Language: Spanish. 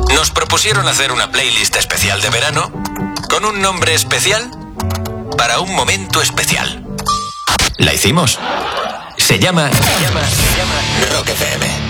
Nos propusieron hacer una playlist especial de verano con un nombre especial para un momento especial. La hicimos. Se llama Rock FM.